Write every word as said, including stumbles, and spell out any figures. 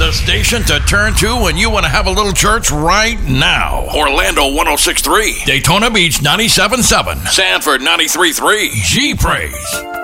the station to turn to when you want to have a little church right now. Orlando one oh six point three. Daytona Beach ninety-seven point seven. Sanford ninety-three point three. G Praise.